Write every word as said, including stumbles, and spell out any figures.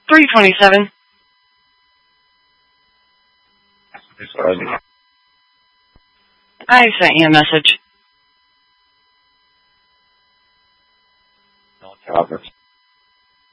three twenty-seven. I sent you a message. No, Roberts.